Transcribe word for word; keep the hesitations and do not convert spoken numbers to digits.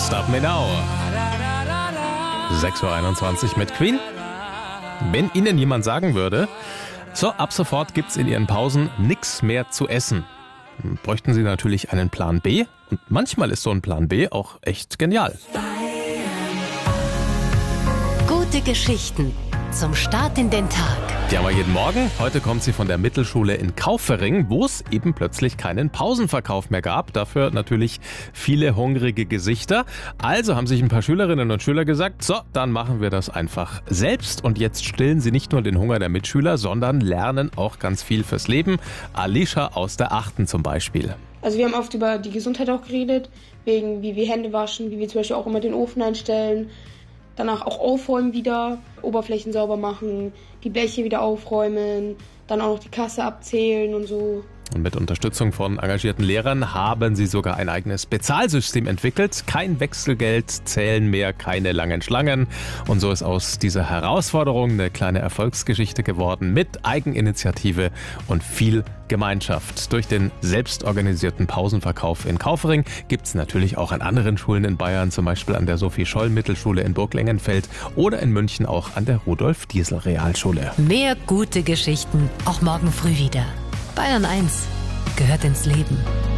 Stop Me Now. sechs Uhr einundzwanzig mit Queen. Wenn Ihnen jemand sagen würde, so, ab sofort gibt's in Ihren Pausen nichts mehr zu essen, bräuchten Sie natürlich einen Plan B. Und manchmal ist so ein Plan B auch echt genial. Gute Geschichten zum Start in den Tag. Die haben wir jeden Morgen. Heute kommt sie von der Mittelschule in Kaufering, wo es eben plötzlich keinen Pausenverkauf mehr gab. Dafür natürlich viele hungrige Gesichter. Also haben sich ein paar Schülerinnen und Schüler gesagt, so, dann machen wir das einfach selbst. Und jetzt stillen sie nicht nur den Hunger der Mitschüler, sondern lernen auch ganz viel fürs Leben. Alicia aus der achten zum Beispiel. Also wir haben oft über die Gesundheit auch geredet, wegen wie wir Hände waschen, wie wir zum Beispiel auch immer den Ofen einstellen. Danach auch aufräumen wieder, Oberflächen sauber machen, die Bleche wieder aufräumen, dann auch noch die Kasse abzählen und so. Und mit Unterstützung von engagierten Lehrern haben sie sogar ein eigenes Bezahlsystem entwickelt. Kein Wechselgeld, zählen mehr, keine langen Schlangen. Und so ist aus dieser Herausforderung eine kleine Erfolgsgeschichte geworden mit Eigeninitiative und viel Gemeinschaft. Durch den selbstorganisierten Pausenverkauf in Kaufering gibt es natürlich auch an anderen Schulen in Bayern, zum Beispiel an der Sophie-Scholl-Mittelschule in Burglengenfeld oder in München auch an der Rudolf-Diesel-Realschule. Mehr gute Geschichten, auch morgen früh wieder. Bayern eins gehört ins Leben.